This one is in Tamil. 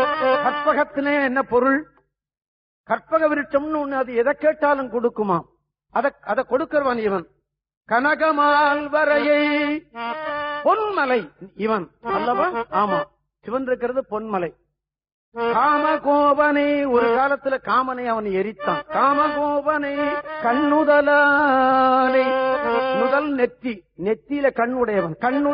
கற்பகத்திலே என்ன பொருள்? கற்பக விருட்சம்னு ஒண்ணு, அது எதை கேட்டாலும் கொடுக்குமாம். அதை கொடுக்கிறவன் இவன். கனகமால் வரையை பொன்மலை இவன் அல்லவா? ஆமா, சிவன் இருக்கிறது பொன்மலை. காமகோபனை, ஒரு காலத்துல காமனை அவன் எரித்தான். காமகோபனை கண்ணுதலானை, நுதல் நெத்தி, நெத்தியில கண்ணுடையவன்.